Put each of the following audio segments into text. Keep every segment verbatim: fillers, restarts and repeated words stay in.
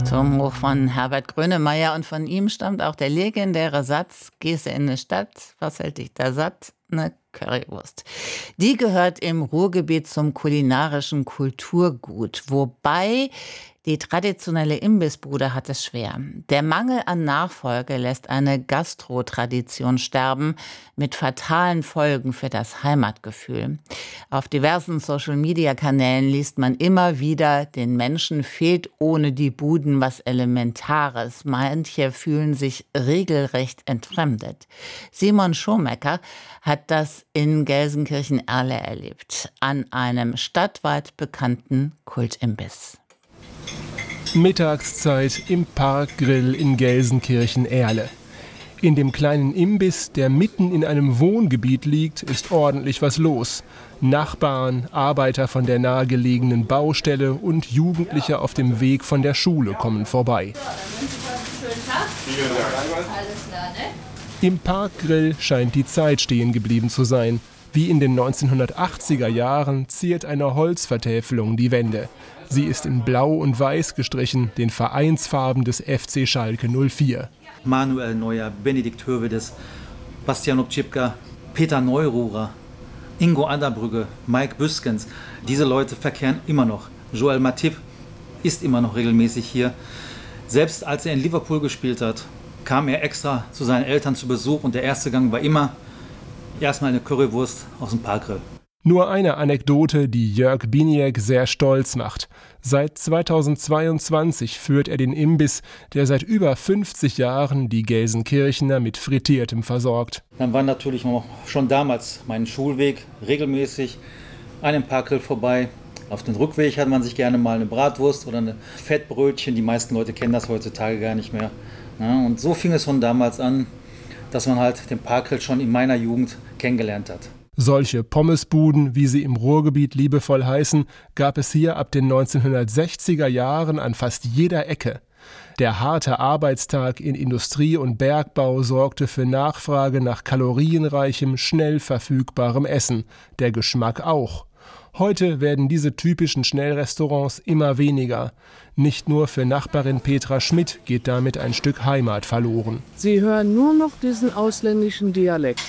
Turmhoch von Herbert Grönemeyer, und von ihm stammt auch der legendäre Satz: Gehst du in eine Stadt, was hält dich da satt? Eine Currywurst. Die gehört im Ruhrgebiet zum kulinarischen Kulturgut, wobei die traditionelle Imbissbude hat es schwer. Der Mangel an Nachfolge lässt eine Gastrotradition sterben, mit fatalen Folgen für das Heimatgefühl. Auf diversen Social-Media-Kanälen liest man immer wieder, den Menschen fehlt ohne die Buden was Elementares. Manche fühlen sich regelrecht entfremdet. Simon Schomecker hat das in Gelsenkirchen-Erle erlebt, an einem stadtweit bekannten Kultimbiss. Mittagszeit im Parkgrill in Gelsenkirchen-Erle. In dem kleinen Imbiss, der mitten in einem Wohngebiet liegt, ist ordentlich was los. Nachbarn, Arbeiter von der nahegelegenen Baustelle und Jugendliche auf dem Weg von der Schule kommen vorbei. Im Parkgrill scheint die Zeit stehen geblieben zu sein. Wie in den neunzehnhundertachtziger Jahren ziert eine Holzvertäfelung die Wände. Sie ist in Blau und Weiß gestrichen, den Vereinsfarben des F C Schalke null vier. Manuel Neuer, Benedikt Hövedes, Bastian Obczipka, Peter Neururer, Ingo Adderbrügge, Mike Büskens. Diese Leute verkehren immer noch. Joel Matip ist immer noch regelmäßig hier. Selbst als er in Liverpool gespielt hat, kam er extra zu seinen Eltern zu Besuch, und der erste Gang war immer erstmal eine Currywurst aus dem Parkgrill. Nur eine Anekdote, die Jörg Biniek sehr stolz macht. Seit zweitausendzweiundzwanzig führt er den Imbiss, der seit über fünfzig Jahren die Gelsenkirchener mit Frittiertem versorgt. Dann war natürlich schon damals mein Schulweg regelmäßig an dem Parkgrill vorbei. Auf den Rückweg hat man sich gerne mal eine Bratwurst oder ein Fettbrötchen. Die meisten Leute kennen das heutzutage gar nicht mehr. Ja, und so fing es von damals an, dass man halt den Parkgrill schon in meiner Jugend kennengelernt hat. Solche Pommesbuden, wie sie im Ruhrgebiet liebevoll heißen, gab es hier ab den neunzehnhundertsechziger Jahren an fast jeder Ecke. Der harte Arbeitstag in Industrie und Bergbau sorgte für Nachfrage nach kalorienreichem, schnell verfügbarem Essen. Der Geschmack auch. Heute werden diese typischen Schnellrestaurants immer weniger. Nicht nur für Nachbarin Petra Schmidt geht damit ein Stück Heimat verloren. Sie hören nur noch diesen ausländischen Dialekt.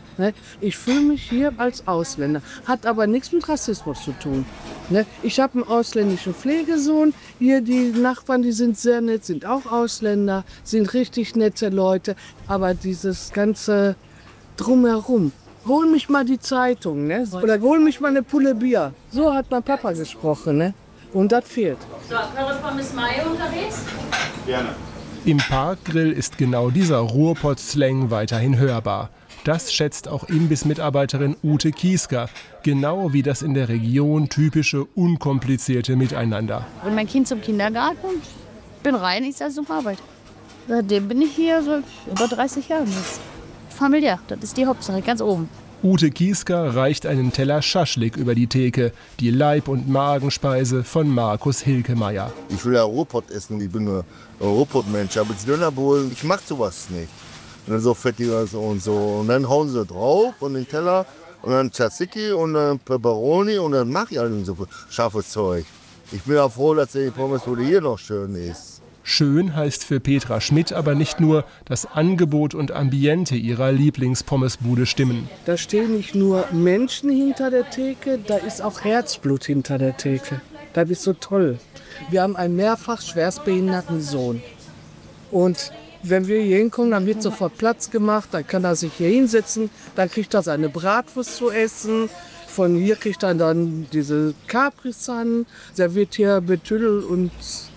Ich fühle mich hier als Ausländer, hat aber nichts mit Rassismus zu tun. Ich habe einen ausländischen Pflegesohn, hier die Nachbarn, die sind sehr nett, sind auch Ausländer, sind richtig nette Leute, aber dieses ganze Drumherum. Hol mich mal die Zeitung, ne? Oder hol mich mal eine Pulle Bier. So hat mein Papa gesprochen, ne? Und das fehlt. So, eure Pommes Mayo unterwegs? Gerne. Im Parkgrill ist genau dieser Ruhrpott-Slang weiterhin hörbar. Das schätzt auch Imbiss-Mitarbeiterin Ute Kiesker, genau wie das in der Region typische, unkomplizierte Miteinander. Und mein Kind zum Kindergarten, bin rein, ich sage zum Arbeit. Seitdem bin ich hier so über dreißig Jahre. Familiär, das ist die Hauptsache, ganz oben. Ute Kiesker reicht einen Teller Schaschlik über die Theke, die Leib- und Magenspeise von Markus Hilkemeyer. Ich will ja Ruhrpott essen, ich bin ein Ruhrpott-Mensch, aber das Dönerbohlen, ich mag sowas nicht. Und dann so fettiger so und so. Und dann hauen sie drauf und den Teller und dann Tzatziki und dann Pepperoni und dann mache ich halt so scharfes Zeug. Ich bin ja froh, dass die Pommesbude hier noch schön ist. Schön heißt für Petra Schmidt aber nicht nur, das Angebot und Ambiente ihrer Lieblingspommesbude stimmen. Da stehen nicht nur Menschen hinter der Theke, da ist auch Herzblut hinter der Theke. Das ist so toll. Wir haben einen mehrfach schwerstbehinderten Sohn. Und wenn wir hier hinkommen, dann wird sofort Platz gemacht, dann kann er sich hier hinsetzen, dann kriegt er seine Bratwurst zu essen. Von hier kriegt er dann diese Capri-Sun, der wird hier betüdelt und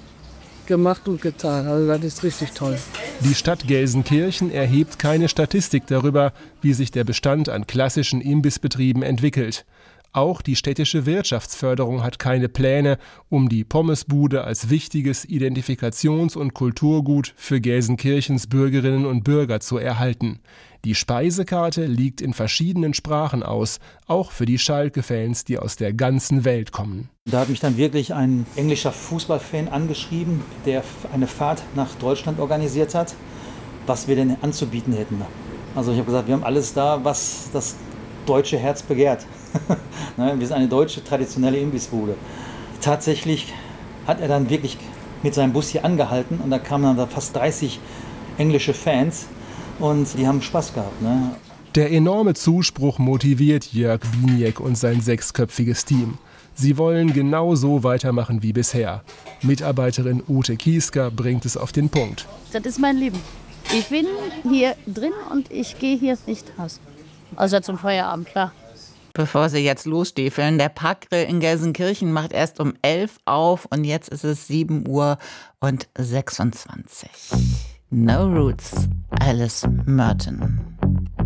gemacht und getan. Also das ist richtig toll. Die Stadt Gelsenkirchen erhebt keine Statistik darüber, wie sich der Bestand an klassischen Imbissbetrieben entwickelt. Auch die städtische Wirtschaftsförderung hat keine Pläne, um die Pommesbude als wichtiges Identifikations- und Kulturgut für Gelsenkirchens Bürgerinnen und Bürger zu erhalten. Die Speisekarte liegt in verschiedenen Sprachen aus, auch für die Schalke-Fans, die aus der ganzen Welt kommen. Da hat mich dann wirklich ein englischer Fußballfan angeschrieben, der eine Fahrt nach Deutschland organisiert hat, was wir denn anzubieten hätten. Also ich habe gesagt, wir haben alles da, was das deutsche Herz begehrt. Wir sind eine deutsche traditionelle Imbissbude. Tatsächlich hat er dann wirklich mit seinem Bus hier angehalten und da kamen dann da fast dreißig englische Fans und die haben Spaß gehabt. Ne? Der enorme Zuspruch motiviert Jörg Biniek und sein sechsköpfiges Team. Sie wollen genau so weitermachen wie bisher. Mitarbeiterin Ute Kiesker bringt es auf den Punkt. Das ist mein Leben. Ich bin hier drin und ich gehe hier nicht raus. Außer zum Feierabend, klar. Bevor sie jetzt losstiefeln, der Parkgrill in Gelsenkirchen macht erst um elf auf und jetzt ist es sieben Uhr und sechsundzwanzig. No Roots, Alice Merton.